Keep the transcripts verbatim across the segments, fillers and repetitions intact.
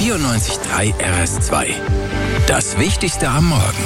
vierundneunzig Komma drei R S zwei. Das Wichtigste am Morgen.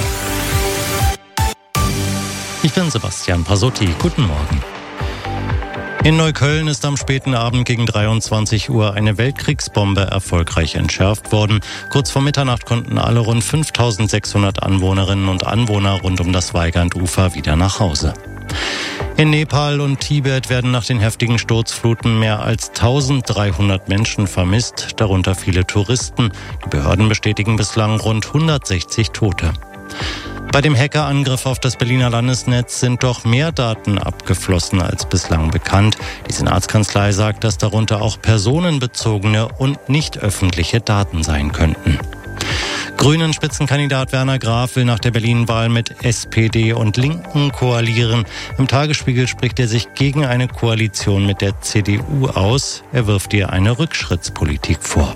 Ich bin Sebastian Pasotti. Guten Morgen. In Neukölln ist am späten Abend gegen dreiundzwanzig Uhr eine Weltkriegsbombe erfolgreich entschärft worden. Kurz vor Mitternacht konnten alle rund fünftausendsechshundert Anwohnerinnen und Anwohner rund um das Weigand-Ufer wieder nach Hause. In Nepal und Tibet werden nach den heftigen Sturzfluten mehr als eintausenddreihundert Menschen vermisst, darunter viele Touristen. Die Behörden bestätigen bislang rund hundertsechzig Tote. Bei dem Hackerangriff auf das Berliner Landesnetz sind doch mehr Daten abgeflossen als bislang bekannt. Die Senatskanzlei sagt, dass darunter auch personenbezogene und nicht öffentliche Daten sein könnten. Grünen Spitzenkandidat Werner Graf will nach der Berlin-Wahl mit S P D und Linken koalieren. Im Tagesspiegel spricht er sich gegen eine Koalition mit der C D U aus. Er wirft ihr eine Rückschrittspolitik vor.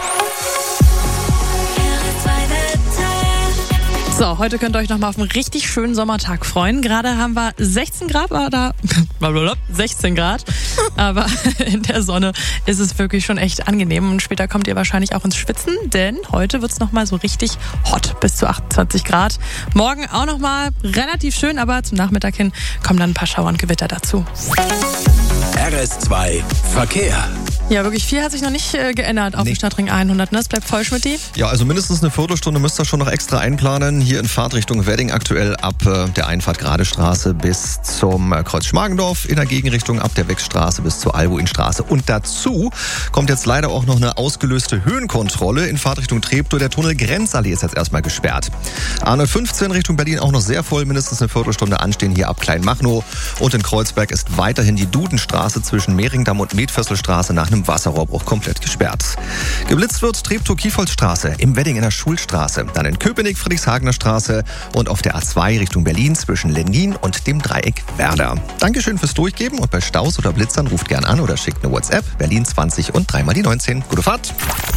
So, heute könnt ihr euch nochmal auf einen richtig schönen Sommertag freuen. Gerade haben wir sechzehn Grad, oder sechzehn Grad, aber in der Sonne ist es wirklich schon echt angenehm. Und später kommt ihr wahrscheinlich auch ins Schwitzen, denn heute wird es nochmal so richtig hot, bis zu achtundzwanzig Grad. Morgen auch nochmal relativ schön, aber zum Nachmittag hin kommen dann ein paar Schauer und Gewitter dazu. R S zwei Verkehr. Ja, wirklich viel hat sich noch nicht äh, geändert auf Nee. dem Stadtring hundert. Ne? Es bleibt voll, Schmitti. Ja, also mindestens eine Viertelstunde müsst ihr schon noch extra einplanen. Hier in Fahrtrichtung Wedding aktuell ab äh, der Einfahrt Gradestraße bis zum äh, Kreuz Schmargendorf. In der Gegenrichtung ab der Wechstraße bis zur Albuinstraße. Und dazu kommt jetzt leider auch noch eine ausgelöste Höhenkontrolle in Fahrtrichtung Treptow. Der Tunnel Grenzallee ist jetzt erstmal gesperrt. A neunhundertfünfzehn Richtung Berlin auch noch sehr voll. Mindestens eine Viertelstunde anstehen hier ab Kleinmachnow. Und in Kreuzberg ist weiterhin die Dudenstraße zwischen Mehringdamm und Medvösselstraße nach einem Wasserrohrbruch komplett gesperrt. Geblitzt wird Treptow-Kiefholzstraße, im Wedding in der Schulstraße, dann in Köpenick Friedrichshagener Straße und auf der A zwei Richtung Berlin zwischen Lennin und dem Dreieck Werder. Dankeschön fürs Durchgeben und bei Staus oder Blitzern ruft gern an oder schickt eine WhatsApp Berlin zwanzig und dreimal die neunzehn. Gute Fahrt!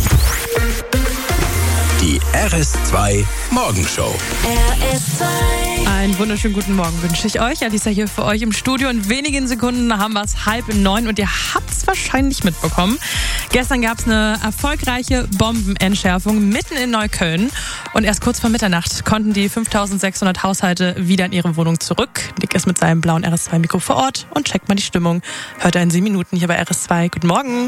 Die R S zwei Morgenshow. R S zwei. Einen wunderschönen guten Morgen wünsche ich euch. Alisa hier für euch im Studio. In wenigen Sekunden haben wir es halb neun und ihr habt es wahrscheinlich mitbekommen. Gestern gab es eine erfolgreiche Bombenentschärfung mitten in Neukölln. Und erst kurz vor Mitternacht konnten die fünftausendsechshundert Haushalte wieder in ihre Wohnung zurück. Nick ist mit seinem blauen R S zwei Mikro vor Ort und checkt mal die Stimmung. Hört er in sieben Minuten hier bei R S zwei. Guten Morgen.